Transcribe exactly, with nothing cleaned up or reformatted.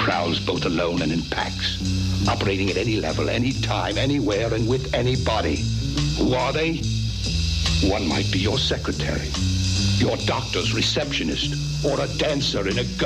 prowls both alone and in packs, operating at any level, any time, anywhere, and with anybody. Who are they? One might be your secretary, your doctor's receptionist, or a dancer in a